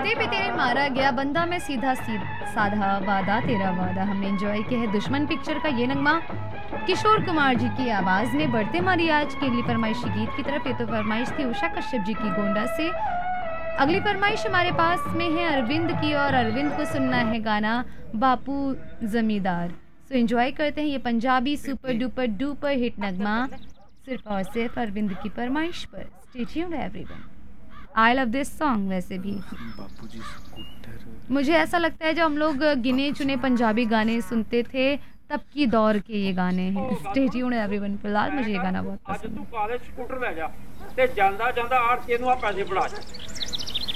मरते पे तेरे मारा गया बंदा मैं सीधा साधा वादा तेरा वादा। हमने एंजॉय किया है दुश्मन पिक्चर का ये नगमा किशोर कुमार जी की आवाज़ में। बढ़ते हमारी आज के अगली फरमाइशी गीत की तरफ। ये तो फरमाइश थी उषा कश्यप जी की गोंडा से। अगली फरमाइश हमारे पास में है अरविंद की, और अरविंद को सुनना है गाना बापू जमींदार। सो एंजॉय करते हैं ये Punjabi super duper duper hit नगमा सिर्फ और सिर्फ अरविंद की फरमाइश पर। Stay tuned everyone. I love this song. वैसे भी मुझे ऐसा लगता है जब हम लोग गिने चुने पंजाबी गाने सुनते थे तब की दौर के ये गाने हैं। Stay tuned everyone. फिलहाल मुझे ये गाना बहुत पसंद है। तू काले स्कूटर ले जा ते ਜਾਂਦਾ ਜਾਂਦਾ ਆੜਕੇ ਨੂੰ ਆ ਪੈਸੇ ਫੜਾ